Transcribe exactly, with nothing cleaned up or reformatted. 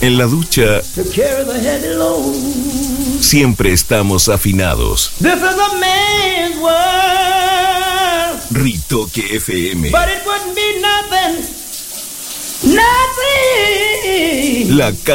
En la ducha siempre estamos afinados. This is a man's world. Ritoque F M. But it wouldn't be nothing, nothing. La